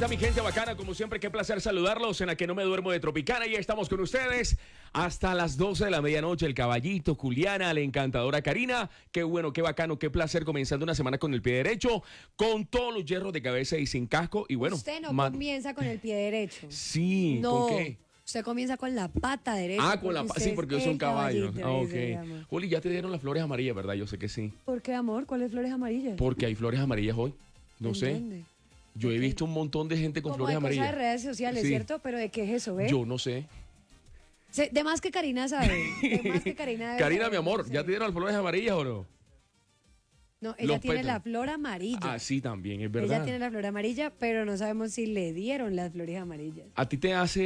está mi gente bacana? Como siempre, qué placer saludarlos en la que no me duermo de Tropicana. Y estamos con ustedes hasta las 12 de la medianoche. El caballito, Juliana, la encantadora Karina. Qué bueno, qué bacano, qué placer comenzando una semana con el pie derecho, con todos los hierros de cabeza y sin casco. Y bueno, usted no comienza con el pie derecho. Sí, no. ¿con qué? Usted comienza con la pata derecha. Ah, con la pata, sí, porque yo soy un caballo. Ah, ok. Juli, ya te dieron las flores amarillas, ¿verdad? Yo sé que sí. ¿Por qué, amor? ¿Cuáles flores amarillas? Porque hay flores amarillas hoy. No sé. ¿Dónde? Yo he visto un montón de gente con Como flores de amarillas. cosas de redes sociales, Sí. ¿cierto? Pero ¿de qué es eso, ve? Yo no sé. De más que Karina sabe. De más que Karina debe Karina, saber, mi amor, no sé. ¿ya te dieron las flores amarillas o no? No, ella Los tiene pétalos. la flor amarilla. Ah, sí, también, es verdad. Ella tiene la flor amarilla, pero no sabemos si le dieron las flores amarillas. ¿A ti te hace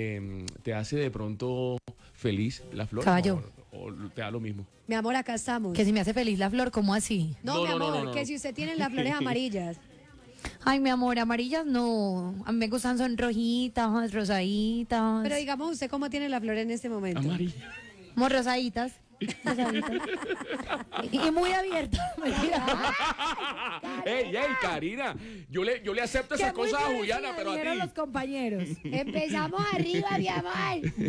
de pronto feliz la flor? Caballo. ¿O te da lo mismo? Mi amor, acá estamos. Que si me hace feliz la flor, ¿cómo así? No, mi amor, no. que si usted tiene las flores amarillas. Ay, mi amor, amarillas no. A mí me gustan, son rojitas, rosaditas. Pero digamos, ¿usted cómo tiene la flor en este momento? Amarilla. Como rosaditas. Rosaditas. y muy abiertas. Mentira. ¡Ey, Karina! Yo le acepto esas Que muy cosas a bien, Juliana, sí, pero a dijeron ti. los compañeros. Empezamos arriba, mi amor.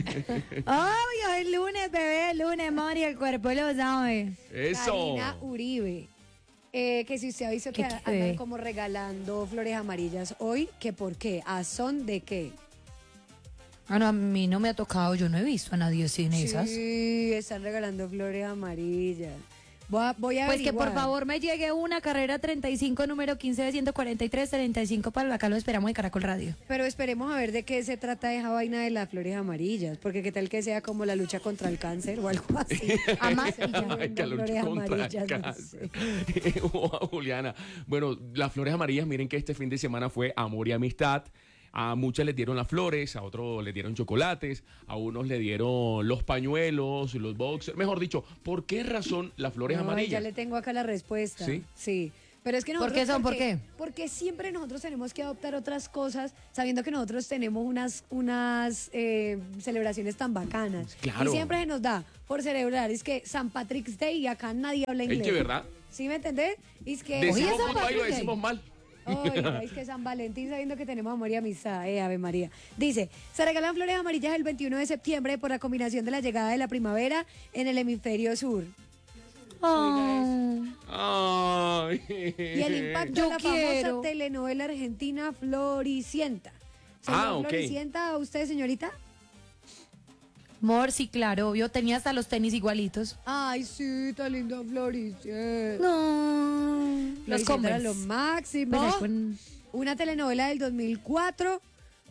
Obvio, el lunes, bebé, el lunes, Mari, el cuerpo lo sabe. Eso. Karina Uribe. Que si usted ha visto que ¿Qué andan fue? como regalando flores amarillas hoy, ¿que por qué? ¿A son de qué? Ah, no, a mí no me ha tocado, yo no he visto a nadie sin esas. Sí, están regalando flores amarillas. Voy a Pues que por averiguar. favor me llegue una carrera 35, número 15 de 143, 35 para acá lo esperamos de Caracol Radio. Pero esperemos a ver de qué se trata esa vaina de las flores amarillas, porque qué tal que sea como la lucha contra el cáncer o algo así. Además, y ya. Ay, que lucha Flores contra el amarillas, no cáncer. Wow, Juliana. Bueno, las flores amarillas, miren que este fin de semana fue amor y amistad. A muchas les dieron las flores, a otros les dieron chocolates, a unos le dieron los pañuelos, los boxers. Mejor dicho, ¿por qué razón las flores No, amarillas? ya le tengo acá la respuesta. ¿Sí? Sí. Pero es que ¿Por nosotros, qué son? ¿Por qué? Porque siempre nosotros tenemos que adoptar otras cosas, sabiendo que nosotros tenemos unas celebraciones tan bacanas. Claro. Y siempre se nos da por celebrar. Es que San Patrick's Day y acá nadie habla inglés. Es que, ¿verdad? ¿Sí me entendés? Y es que... Decimos San puntual y lo Patrick decimos mal. Oiga, es que San Valentín, sabiendo que tenemos amor y amistad, Ave María. Dice, se regalan flores amarillas el 21 de septiembre por la combinación de la llegada de la primavera en el hemisferio sur. Oh. Ay. Y el impacto Yo de la quiero. famosa telenovela argentina Floricienta. ¿Señor Ah, ok. Floricienta, usted, señorita? Amor, sí, claro, obvio, tenía hasta los tenis igualitos. Ay, sí, tan linda Floricienta. No. Los Floricienta era Converse. lo máximo. Pues ahí con- Una telenovela del 2004,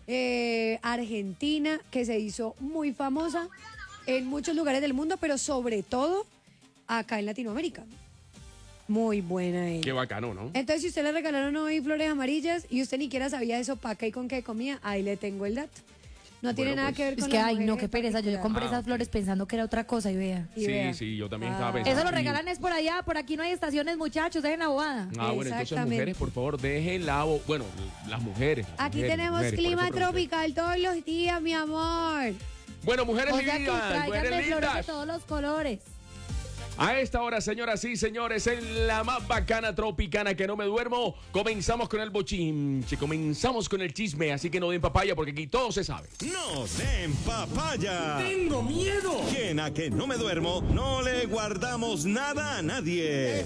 argentina, que se hizo muy famosa en muchos lugares del mundo, pero sobre todo acá en Latinoamérica. Muy buena ella. Qué bacano, ¿no? Entonces, si usted le regalaron hoy flores amarillas y usted ni siquiera sabía eso para qué y con qué comía, ahí le tengo el dato. No tiene Bueno, nada pues. que ver con Es que, las ay, no, mujeres qué en pereza. Yo particular. compré Ah, esas ok. flores pensando que era otra cosa y vea. Y vea. Sí, yo también estaba Ah. pensando. Eso lo Y- regalan es por allá, por aquí no hay estaciones, muchachos, dejen la bobada. Ah, bueno, entonces Exactamente. mujeres, por favor, dejen la... Bueno, las mujeres. las Aquí mujeres, tenemos mujeres, por clima eso pregunté. tropical todos los días, mi amor. Bueno, mujeres O sea que lindas, traigan mujeres de flores de lindas. todos los colores. A esta hora, señoras y señores, en la más bacana tropicana que no me duermo, comenzamos con el bochinche, comenzamos con el chisme, así que no den papaya porque aquí todo se sabe. ¡No den papaya! ¡Tengo miedo! Quien a que no me duermo, no le guardamos nada a nadie.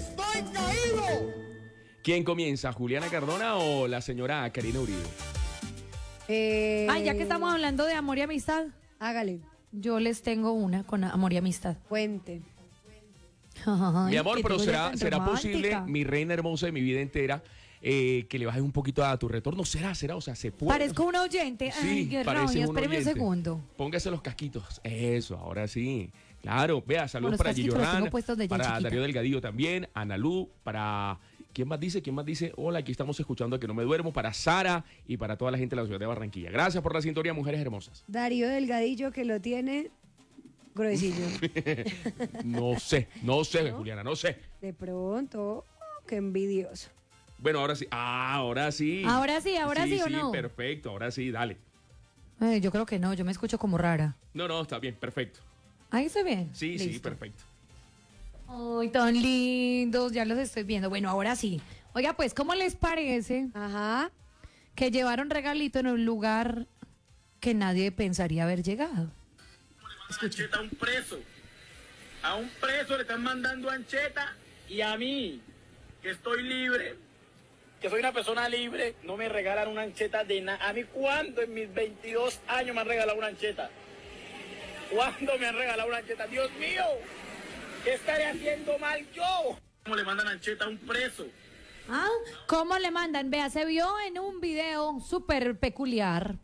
¿Quién comienza, Juliana Cardona o la señora Karina Uribe? Ay, ya que estamos hablando de amor y amistad, Hágale, yo les tengo una con amor y amistad. cuente. Mi amor, Qué pero cosa será, tan será posible, romántica. mi reina hermosa de mi vida entera, que le bajes un poquito a tu retorno. ¿Será? O sea, se puede. Parezco un oyente. Ay, qué parece rabia. un Espéreme un oyente. segundo. Póngase los casquitos. Eso, ahora sí. Claro, vea, saludos Los para casquitos los Gilloran, tengo puestos de ya para chiquita. Darío Delgadillo también, Analú, para... ¿Quién más dice? Hola, aquí estamos escuchando a que no me duermo, para Sara y para toda la gente de la ciudad de Barranquilla. Gracias por la sintonía, mujeres hermosas. Darío Delgadillo, que lo tiene gruesillo. No sé, Juliana, no sé. De pronto, qué envidioso. Bueno, ahora sí. Ah, ahora sí. Ahora sí o no. Perfecto, ahora sí, dale. Ay, yo creo que no, yo me escucho como rara. No, está bien, perfecto. Ahí se ve. Sí, Listo. perfecto. Ay, tan lindos, ya los estoy viendo. Bueno, ahora sí. Oiga, pues, ¿cómo les parece Ajá. que llevaron regalito en un lugar que nadie pensaría haber llegado. Ancheta a un preso. A un preso le están mandando ancheta y a mí, que estoy libre, que soy una persona libre, no me regalan una ancheta de nada. A mí, ¿cuándo en mis 22 años me han regalado una ancheta? ¿Cuándo me han regalado una ancheta? Dios mío, ¿qué estaré haciendo mal yo? ¿Cómo le mandan ancheta a un preso? ¿Ah? ¿Cómo le mandan? Vea, se vio en un video súper peculiar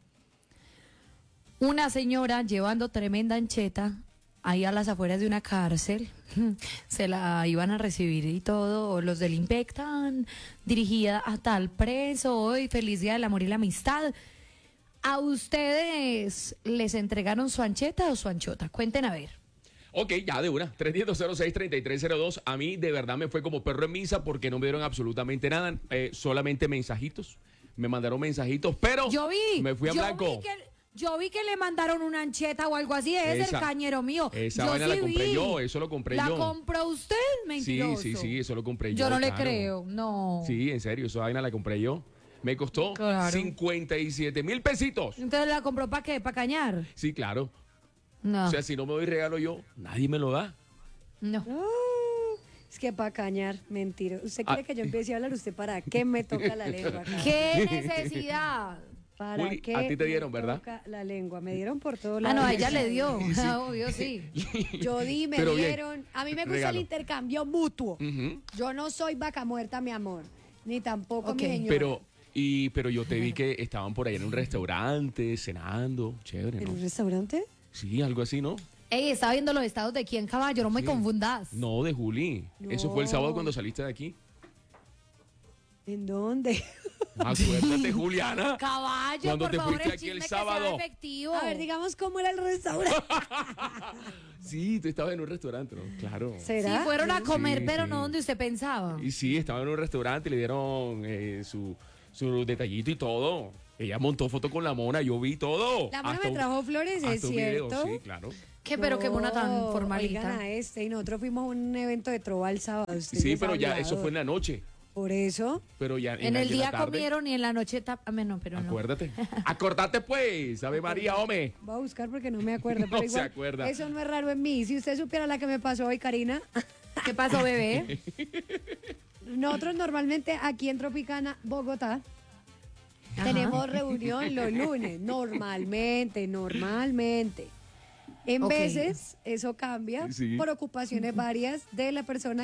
una señora llevando tremenda ancheta ahí a las afueras de una cárcel. Se la iban a recibir y todo, los del IMPEC tan dirigida a tal preso, hoy feliz día del amor y la amistad. ¿A ustedes les entregaron su ancheta o su anchota? Cuenten a ver. Ok, ya de una. 310-06-3302. A mí de verdad me fue como perro en misa porque no me dieron absolutamente nada. Solamente mensajitos. Me mandaron mensajitos, pero Yo vi. me fui a blanco. Yo vi que le mandaron una ancheta o algo así. Es el cañero mío. Esa yo vaina sí la compré vi. yo. Eso lo compré yo. ¿La compró usted? Mentiroso. Sí, eso lo compré yo. Yo no le claro. creo, no. Sí, en serio, esa vaina la compré yo. Me costó Claro. 57,000 pesitos. Entonces la compró ¿para qué? ¿Para cañar? Sí, claro. No. O sea, si no me doy regalo yo, nadie me lo da. No. Es que para cañar, mentira. ¿Usted quiere que yo empiece a hablar? ¿Usted para qué me toca la lengua acá? ¿Qué necesidad? ¿Para Juli, qué a ti te me dieron, ¿verdad? toca la lengua? Me dieron por todos Ah, lados. no, a ella le dio. Obvio, sí. Yo di, me Pero bien. dieron. A mí me gusta Regalo. el intercambio mutuo. Ujú. Yo no soy vaca muerta, mi amor. Ni tampoco Ok. mi señora. Pero yo te vi que estaban por ahí en un restaurante, cenando. Chévere, ¿En ¿no? un restaurante? Sí, algo así, ¿no? Ey, estaba viendo los estados de quién, caballo, no me Sí. confundas. No, de Juli. Eso fue el No. sábado cuando saliste de aquí. ¿En dónde? Acuérdate, Juliana. Caballo, Cuando por te favor, fuiste el aquí chisme el que sea sábado. efectivo. A ver, digamos cómo era el restaurante. Sí, tú estabas en un restaurante, ¿no? Claro. Sí, ¿Será? fueron a comer, Sí, pero sí. no donde usted pensaba. Y sí, estaba en un restaurante y le dieron su detallito y todo. Ella montó foto con la mona, yo vi todo. La mona Hasta me trajo flores, hasta es un video, cierto. sí, claro. ¿Qué, pero qué mona tan No, formalita? oigan a este, y nosotros fuimos a un evento de trova el sábado. usted Sí, es pero ya hablador. eso fue en la noche. Por eso. Pero ya En el la día tarde, comieron y en la noche no, pero no. Acuérdate. Acordate pues, Ave María, hombre. Voy a buscar porque no me acuerdo. Pero No se igual, acuerda. Eso no es raro en mí. Si usted supiera la que me pasó hoy, Karina. ¿Qué pasó, bebé? Nosotros normalmente aquí en Tropicana, Bogotá, Ajá. tenemos reunión los lunes. Normalmente. En Ok. veces eso cambia Sí. por ocupaciones varias de la persona